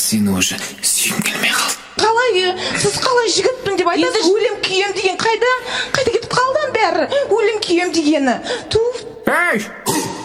сені уже сүйгім келмей қалды. Қалай, сіз қалай жігітпін деп айтасыз? Өлем күйем деген қайда кетіп қалдан бәрі? Өлем күйем дегені. Ей!